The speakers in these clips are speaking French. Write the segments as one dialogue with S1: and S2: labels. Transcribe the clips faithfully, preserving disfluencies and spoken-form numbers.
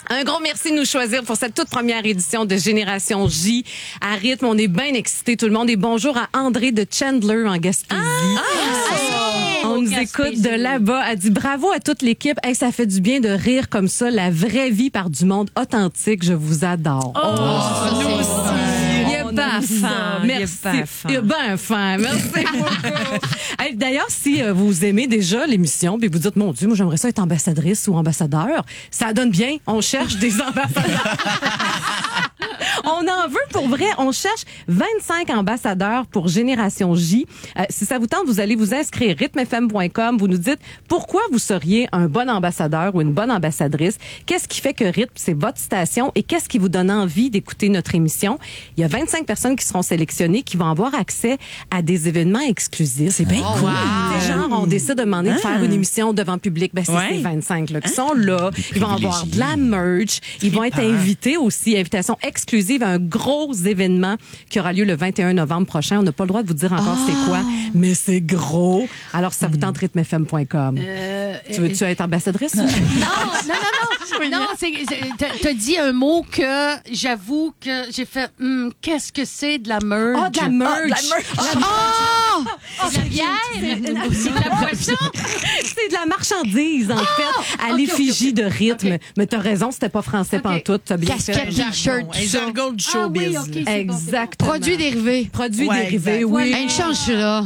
S1: Un gros merci de nous choisir pour cette toute première édition de Génération J à rythme. On est bien excités, tout le monde. Et bonjour à André de Chandler en Gaspésie. Ah, ah, on nous écoute de là-bas. Elle dit bravo à toute l'équipe. Hey, ça fait du bien de rire comme ça. La vraie vie par du monde authentique. Je vous adore.
S2: Oh, oh nous aussi.
S1: Il est pas fin. Merci. Il est bien fin. Merci beaucoup. Hey, d'ailleurs, si euh, vous aimez déjà l'émission, puis vous dites, mon Dieu, moi, j'aimerais ça être ambassadrice ou ambassadeur, ça donne bien. On cherche des ambassadeurs. On en veut pour vrai. On cherche vingt-cinq ambassadeurs pour Génération J. Euh, si ça vous tente, vous allez vous inscrire rythme f m point com. Vous nous dites pourquoi vous seriez un bon ambassadeur ou une bonne ambassadrice. Qu'est-ce qui fait que Rythme, c'est votre station et qu'est-ce qui vous donne envie d'écouter notre émission? Il y a vingt-cinq personnes qui seront sélectionnées qui vont avoir accès à des événements exclusifs. C'est bien cool. Wow. Genre, on décide de demander ah. de faire une émission devant public. Ben, c'est ouais. ces vingt-cinq là, qui sont là. Ils vont avoir de la merch. Ils vont être invités aussi. Invitation exclusive à un gros événement qui aura lieu le vingt et un novembre prochain. On n'a pas le droit de vous dire encore oh. c'est quoi, mais c'est gros. Alors, ça vous tente, rythme f m point com. Euh, tu veux-tu être ambassadrice?
S3: Non, non, non, non. Non, c'est, t'as, t'as dit un mot que j'avoue que j'ai fait, hum, qu'est-ce que c'est de la merch?
S1: Ah, oh, de la merch! Oh, de la merch!
S3: Oh! Oh, c'est de la bière? C'est de la boisson?
S1: C'est de la marchandise, en oh! fait, à okay, l'effigie okay, okay. de rythme. Okay. Mais t'as raison, c'était pas français okay. pantoute. T'as bien
S3: casquette, t-shirt,
S4: un jargon du showbiz.
S3: Ah, oui, okay,
S1: exactement.
S3: Produits dérivés.
S1: Produits
S3: ouais,
S1: dérivés,
S3: exact.
S1: oui.
S3: Une chance, là.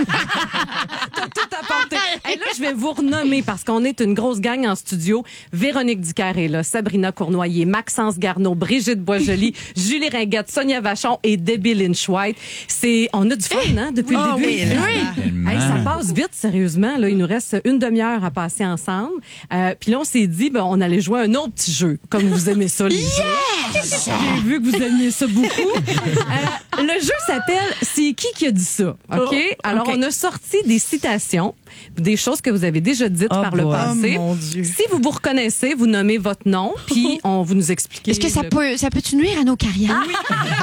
S1: T'as tout apporté. Et là, je vais vous renommer parce qu'on est une grosse gang en studio. Véronique Ducaire est là, Sabrina Cournoyer, Maxence Garneau, Brigitte Boisjoli, Julie Ringuette, Sonia Vachon et Debbie Lynch-White. C'est, on a du fun, hein, depuis
S4: oh,
S1: le début.
S4: Oui,
S1: oui. Hey, ça passe vite, sérieusement. Là, il nous reste une demi-heure à passer ensemble. Euh, Puis là, on s'est dit, ben, on allait jouer un autre petit jeu, comme vous aimez ça, les yeah! jeux. J'ai vu que vous aimiez ça beaucoup. Euh, le jeu s'appelle « C'est qui qui a dit ça? » OK? Alors, okay. on a sorti des citations, des choses que vous avez déjà dites oh par boy. le passé.
S4: Oh, mon Dieu.
S1: Si vous vous reconnaissez, vous nommez votre nom, puis on vous nous explique.
S3: Est-ce que ça le... peut, ça peut-tu nuire à nos carrières?
S1: Oui.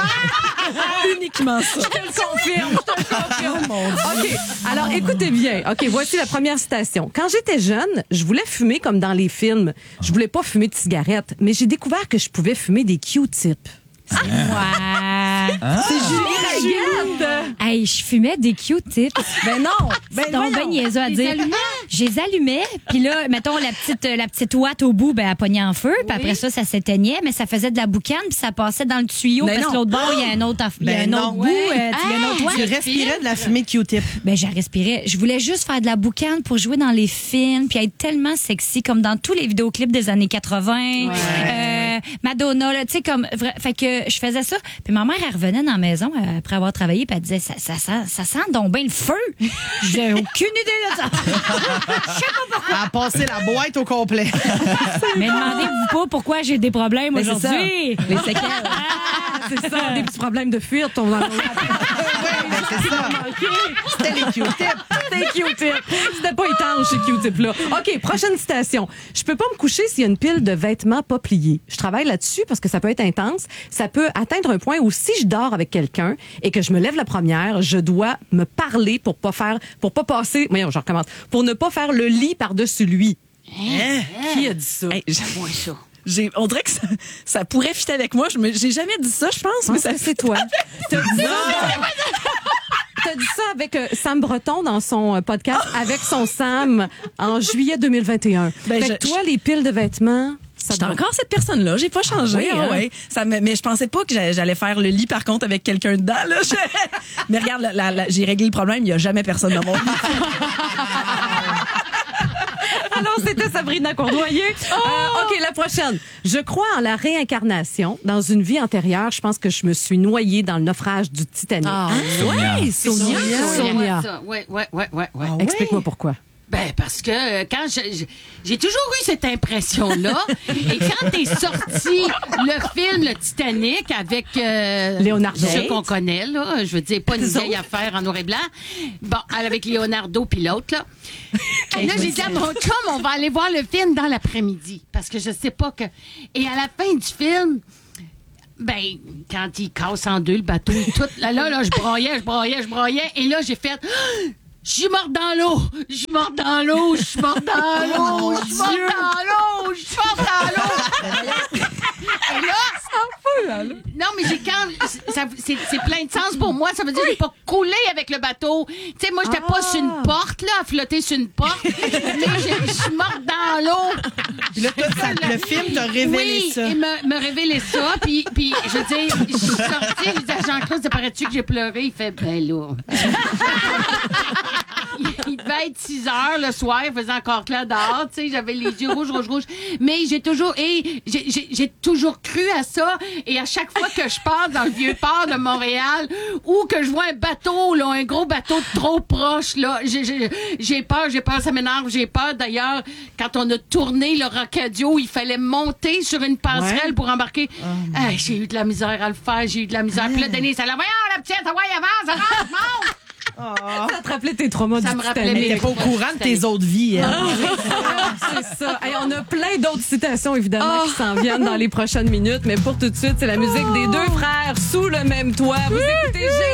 S4: Uniquement ça.
S1: Je te le confirme. Je te le confirme. Oh, mon Dieu. OK. Alors, écoutez bien. OK, voici la première citation. Quand j'étais jeune, je voulais fumer comme dans les films. Je voulais pas fumer de cigarettes, mais j'ai découvert que je pouvais fumer des Q-tips.
S5: Ah. Ouais.
S1: Ah. C'est Julie Ringuette.
S5: Hey, je fumais des Q-tips.
S1: Ben non.
S5: Ben c'est donc ben niaiseux à dire. Je les allumais, puis là, mettons, la petite, la petite ouate au bout, ben, elle pognait en feu, puis oui. après ça, ça s'éteignait, mais ça faisait de la boucane, puis ça passait dans le tuyau, ben parce que l'autre bord, il y a un autre, il y a un autre bout.
S4: Ouais.
S5: Euh, tu,
S4: ah, un autre, tu respirais de la fumée de Q-tip.
S5: Ben, j'en respirais. Je voulais juste faire de la boucane pour jouer dans les films, puis être tellement sexy, comme dans tous les vidéoclips des années quatre-vingts. Ouais. Euh, Madonna, là, tu sais, comme, fait que je faisais ça. Puis ma mère, elle revenait dans la maison après avoir travaillé, puis elle disait, ça, ça, ça, ça sent donc bien le feu. J'ai aucune idée de ça. Je sais pas pourquoi.
S4: Elle a passé la boîte au complet.
S5: Mais demandez-vous pas pourquoi j'ai des problèmes
S1: mais
S5: aujourd'hui.
S1: Les séquelles. Ah, c'est ça, des petits problèmes de fuite. On en...
S4: oui, mais c'est ça. C'était les Q-tips.
S1: C'était les Q-tips. C'était pas étanche, ces Q-tips-là. OK, prochaine citation. Je peux pas me coucher s'il y a une pile de vêtements pas pliés. Je travaille là-dessus parce que ça peut être intense. Ça peut atteindre un point où si je dors avec quelqu'un et que je me lève la première, je dois me parler pour pas faire, pour pas passer, voyons, je recommence, pour ne pas faire le lit par-dessus lui.
S4: Hein?
S1: Qui a dit ça?
S4: Hey, j'avoue ça. J'ai, on dirait que ça, ça pourrait fitter avec moi. Je me, j'ai jamais dit ça, je pense.
S1: Mais ça, c'est toi. T'as dit ça? T'as dit ça avec euh, Sam Breton dans son euh, podcast oh! Avec son Sam en juillet deux mille vingt et un. Ben, fait je, que toi, je... les piles de vêtements...
S4: J'étais encore cette personne-là. J'ai pas changé. Ah, oui, hein? Ouais. Ça me, mais je pensais pas que j'allais faire le lit, par contre, avec quelqu'un dedans. Là. Je... mais regarde, la, la, la, j'ai réglé le problème. Il y a jamais personne dans mon lit.
S1: Alors, c'était Sabrina Cournoyer. Oh! Euh, OK, la prochaine. Je crois en la réincarnation. Dans une vie antérieure, je pense que je me suis noyée dans le naufrage du Titanic.
S3: Ah,
S1: hein?
S3: oui,
S1: Sonia.
S3: Sonia. Oui, oui, oui, oui.
S1: Ah, explique-moi pourquoi.
S3: Ben, parce que euh, quand je, j'ai toujours eu cette impression-là. Et quand est sorti le film Le Titanic avec euh,
S1: Leonardo,
S3: ceux qu'on connaît, là, je veux dire, pas une vieille affaire en noir et blanc. Bon, avec Leonardo puis l'autre, là. Et là, j'ai dit à mon chum, on va aller voir le film dans l'après-midi. Parce que je sais pas que... Et à la fin du film... Ben, quand il casse en deux le bateau et tout, là, là, là, je broyais, je broyais, je broyais. Et là, j'ai fait... Je suis morte dans l'eau! Je suis morte dans l'eau! Je suis morte dans l'eau! Je suis morte dans l'eau! Je suis morte dans l'eau! non, mais j'ai quand ça, c'est, c'est plein de sens pour moi. Ça veut dire que j'ai pas coulé avec le bateau. Tu sais, moi, j'étais ah. pas sur une porte, là, à flotter sur une porte, mais je suis morte dans l'eau.
S2: Là, ça, le film t'a révélé
S3: oui,
S2: ça.
S3: Oui, il m'a, m'a révélé ça. Puis, puis je veux dire, je suis sortie, je dis à Jean-Claude, ça paraît-tu que j'ai pleuré? Il fait, ben là. Il devait être six heures le soir, il faisait encore clair dehors, tu sais, j'avais les yeux rouges, rouges, rouges. Mais j'ai toujours, et j'ai, j'ai, j'ai toujours cru à ça. Et à chaque fois que je pars dans le vieux port de Montréal ou que je vois un bateau, là, un gros bateau trop proche, là, j'ai, j'ai, j'ai peur, j'ai peur, ça m'énerve, j'ai peur. D'ailleurs, quand on a tourné le Rockadio, il fallait monter sur une passerelle ouais. pour embarquer. Oh, hey, j'ai eu de la misère à le faire, j'ai eu de la misère. Puis là, Denise, elle a, voyons, la petite, ouais, avance, avance, monte!
S1: Oh. Ça te rappelait tes traumas
S3: ça
S1: du
S3: me rappelait
S1: Titanic.
S2: T'es pas au courant de tes autres vies. Hein?
S1: Ah, c'est ça. Hey, on a plein d'autres citations, évidemment, oh. qui s'en viennent dans les prochaines minutes. Mais pour tout de suite, c'est la musique oh. des deux frères sous le même toit. Vous écoutez